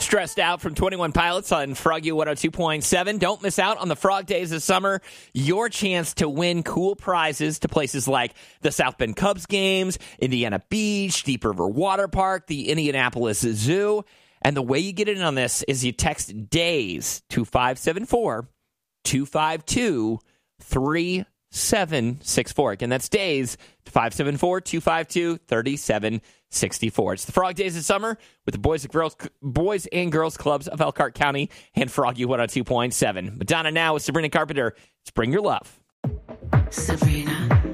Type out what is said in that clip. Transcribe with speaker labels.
Speaker 1: Stressed Out from 21 Pilots on Froggy 102.7. Don't miss out on the Frog Days of Summer. Your chance to win cool prizes to places like the South Bend Cubs games, Indiana Beach, Deep River Water Park, the Indianapolis Zoo. And the way you get in on this is you text DAYS to 574-252-3764. Again, that's DAYS to 574-252-3764. It's the Frog Days of Summer with the Boys and Girls Clubs of Elkhart County and Froggy 102.7. Madonna now with Sabrina Carpenter. It's Bring Your Love.
Speaker 2: Sabrina.